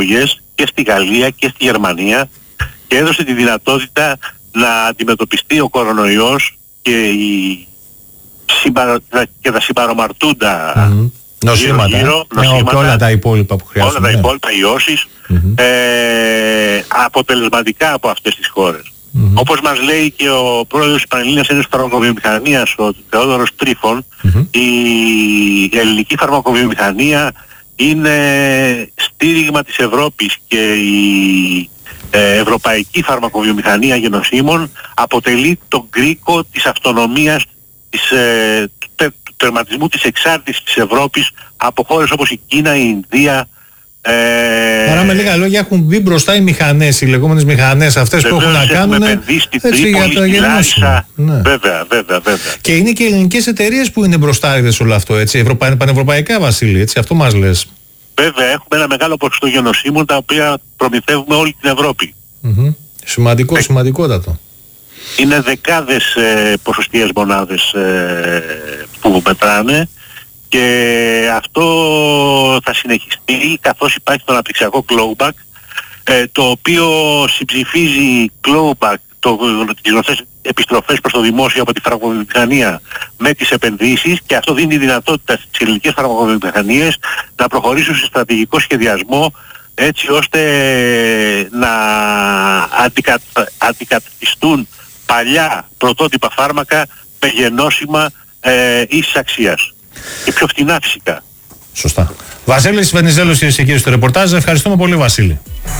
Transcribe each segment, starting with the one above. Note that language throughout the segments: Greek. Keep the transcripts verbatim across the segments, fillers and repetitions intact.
εισαγωγές και στη Γαλλία και στη Γερμανία και έδωσε τη δυνατότητα να αντιμετωπιστεί ο κορονοϊός και, η συμπαρο... και τα συμπαρομαρτούντα mm-hmm. νοσήματα, γύρω, γύρω, νοσήματα και όλα τα υπόλοιπα που χρειάζονται. Όλα τα υπόλοιπα, ιώσεις, mm-hmm. ε, αποτελεσματικά από αυτές τις χώρες. Mm-hmm. Όπως μας λέει και ο πρόεδρος της Πανελλήνιας Ένωσης Φαρμακοβιομηχανίας, ο Θεόδωρος Τρίφων, mm-hmm. η ελληνική φαρμακοβιομηχανία είναι στήριγμα της Ευρώπης και η ε, ευρωπαϊκή φαρμακοβιομηχανία γενοσύμων αποτελεί τον κρίκο της αυτονομίας, της, ε, του, τε, του τερματισμού της εξάρτησης της Ευρώπης από χώρες όπως η Κίνα, η Ινδία. Ε, Άρα με λίγα λόγια έχουν μπει μπροστά οι μηχανές, οι λεγόμενες μηχανές αυτές που έχουν να κάνουν επενδύσει στην Τρίπολη, στη Λάρισα. Ναι. Βέβαια, βέβαια, βέβαια. Και είναι και οι ελληνικές εταιρείες που είναι μπροστάριδες όλο αυτό, έτσι, Ευρωπα... πανευρωπαϊκά, Βασίλη, έτσι, αυτό μας λες. Βέβαια, έχουμε ένα μεγάλο ποσοστό γενοσύμων τα οποία προμηθεύουμε όλη την Ευρώπη. Mm-hmm. Σημαντικό, ε, σημαντικότατο. Είναι δεκάδες ε, ποσοστιαίες μονάδες ε, που μετράνε και αυτό θα συνεχιστεί καθώς υπάρχει το αναπτυξιακό clawback, ε, το οποίο συμψηφίζει clawback, το, τις γνωστές επιστροφές προς το δημόσιο από τη φαρμακοβιομηχανία με τις επενδύσεις, και αυτό δίνει δυνατότητα στις ελληνικές φαρμακοβιομηχανίες να προχωρήσουν σε στρατηγικό σχεδιασμό έτσι ώστε να αντικα, αντικαθιστούν παλιά πρωτότυπα φάρμακα με γενώσιμα ε, ίσης αξίας και πιο φτηνά φυσικά. Σωστά. Βασίλης Βενιζέλος, κυρίες και κύριοι, στο ρεπορτάζ. Ευχαριστούμε πολύ, Βασίλη.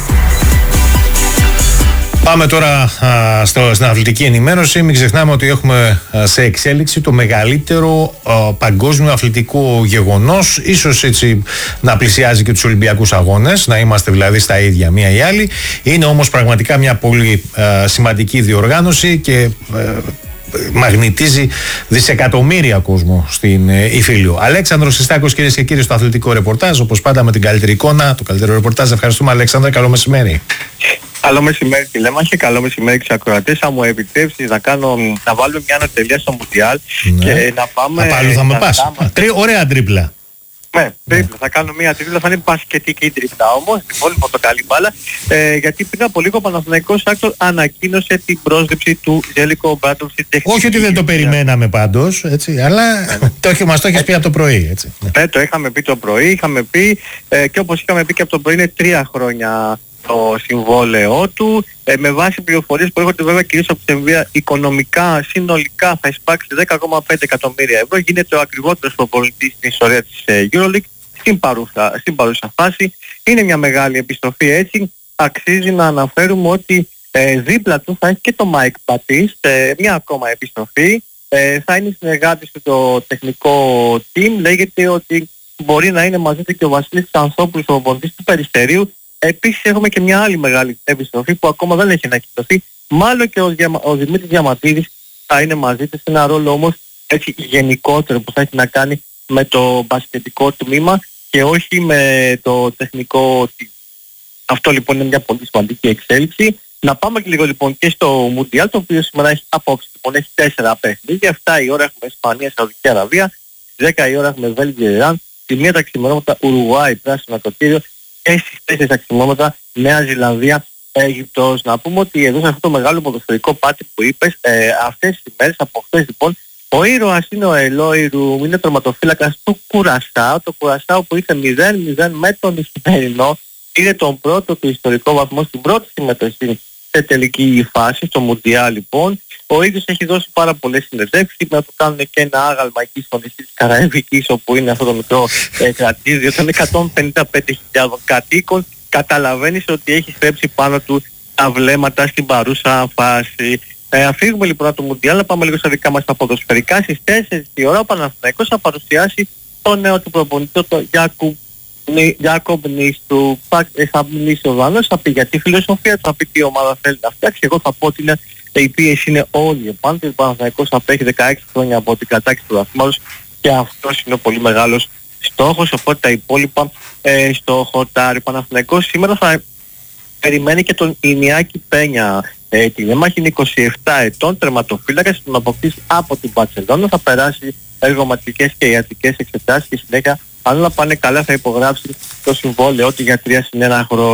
Πάμε τώρα α, στο, στην αθλητική ενημέρωση. Μην ξεχνάμε ότι έχουμε α, σε εξέλιξη το μεγαλύτερο α, παγκόσμιο αθλητικό γεγονός. Ίσως έτσι να πλησιάζει και τους Ολυμπιακούς Αγώνες, να είμαστε δηλαδή στα ίδια μία ή άλλη. Είναι όμως πραγματικά μια πολύ α, σημαντική διοργάνωση και α, μαγνητίζει δισεκατομμύρια κόσμο στην Ιφίλιο. Αλέξανδρος Συστάκος, κυρίες και κύριοι, στο αθλητικό ρεπορτάζ. Όπως πάντα με την καλύτερη εικόνα, το καλύτερο ρεπορτάζ. Ευχαριστούμε, Αλέξανδρα. Καλό μεσημέρι. Καλό μεσημέρι, τηλέμαχε. Καλό μεσημέρι στους ακροατές. Θα μου επιτρέψεις να, κάνω, να βάλουμε μια ανατελεία στο Μουντιάλ, ναι, και να πάμε... Απ' θα με πας. Πάμε... Τρι, ωραία τρίπλα. Ναι, τρίπλα. Ναι. Θα κάνω μια τρίπλα, θα είναι μπασκετική τρίπλα όμως, λοιπόν, πορτοκαλί μπάλα, ε, γιατί πριν από λίγο ο Παναθηναϊκός Άξο ανακοίνωσε την πρόσληψη του Ζέλικο Μπράντοβ στην τεχνική. Όχι ότι δεν το περιμέναμε πάντως, έτσι, αλλά ναι, το, μας το έχεις πει από το πρωί, έτσι. Ναι, το είχαμε πει το πρωί, είχαμε πει, ε, και όπως είχαμε πει και από το πρωί, είναι τρία χρόνια το συμβόλαιό του, ε, με βάση πληροφορίες που έρχονται βέβαια κυρίως από την Εμβία, οικονομικά συνολικά θα εισπάξει δέκα κόμμα πέντε εκατομμύρια ευρώ. Γίνεται ο ακριβότερος προπονητής στην ιστορία της ε, EuroLeague στην παρούσα, στην παρούσα φάση. Είναι μια μεγάλη επιστροφή, έτσι αξίζει να αναφέρουμε ότι ε, δίπλα του θα έχει και το Mike Batiste, ε, μια ακόμα επιστροφή. Ε, θα είναι συνεργάτης του το τεχνικό team. Λέγεται ότι μπορεί να είναι μαζί του και ο Βασίλης Ξανθόπουλος, ο προπονητής του Περιστερίου. Επίσης έχουμε και μια άλλη μεγάλη επιστροφή που ακόμα δεν έχει ανακοινωθεί. Μάλλον και ο, Διαμα, ο Δημήτρης Διαμαντίδης θα είναι μαζί του, σε ένα ρόλο όμως έτσι γενικότερο που θα έχει να κάνει με το μπασκετικό τμήμα και όχι με το τεχνικό team. Αυτό λοιπόν είναι μια πολύ σημαντική εξέλιξη. Να πάμε και λίγο λοιπόν και στο Μουντιάλ, το οποίο σήμερα έχει απόψε. Λοιπόν, έχει τέσσερα παιχνίδια. εφτά η ώρα έχουμε Ισπανία, Σαουδική Αραβία. δέκα η ώρα έχουμε Βέλγιο, Ιράν. Τη μία τα ξημερώματα Ουρουγουάη, Πράσινο Ακροτήριο. Και στις τέσσερις τα ξημερώματα Νέα Ζηλανδία, Αίγυπτος. Να πούμε ότι εδώ σε αυτό το μεγάλο ποδοσφαιρικό πάτη που είπες, ε, αυτές τις ημέρες, από χθες λοιπόν, ο ήρωας είναι ο Ελόι Ρουμ, είναι τερματοφύλακας του Κουρασάου. Το Κουρασάου που είχε μηδέν μηδέν με τον Ισημερινό. Είναι τον πρώτο του ιστορικό βαθμό στην πρώτη συμμετοχή σε τελική φάση, στο Μουντιάλ λοιπόν. Ο ίδιος έχει δώσει πάρα πολλές συνεντεύξεις, να του κάνουν και ένα άγαλμα εκεί στο νησί της Καραϊβικής, όπου είναι αυτό το μικρό ε, κρατήδιο των εκατόν πενήντα πέντε χιλιάδων κατοίκων. Καταλαβαίνεις ότι έχει στρέψει πάνω του τα βλέμματα στην παρούσα φάση. Ε, αφήγουμε λοιπόν από το Μουντιάλ, να πάμε λίγο στα δικά μας τα ποδοσφαιρικά. Στις τέσσερις η ώρα ο Παναθηναϊκός θα παρουσιάσει το νέο του προπονητή, το Γιάκομπ Νίστου. Θα μιλήσει ο Δανός, θα πει για τη φιλοσοφία του, θα πει τι ομάδα θέλει να φτιάξει. Εγώ θα πω ότι είναι, η πίεση είναι όλη επάνω του. Ο Παναθηναϊκός θα απέχει δεκαέξι χρόνια από την κατάκτηση του βαθμάτος και αυτός είναι ο πολύ μεγάλος στόχος. Οπότε τα υπόλοιπα ε, στο χορτάρι. Ο Παναθηναϊκός σήμερα θα περιμένει και τον Ινιάκη Πένια. Ε, την έμαχη είναι είκοσι επτά ετών, τερματοφύλακας, τον αποκτήσει από την Μπαρσελόνα. Θα περάσει εργοματικές και ιατρικές εξετάσεις και συνέχεια, αν όλα πάνε καλά, θα υπογράψει το συμβόλαιο του για τρία συν ένα χρόνο.